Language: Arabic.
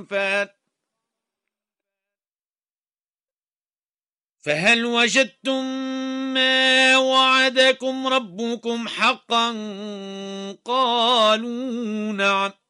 فهل وجدتم ما وعدكم ربكم حقا؟ قالوا نعم.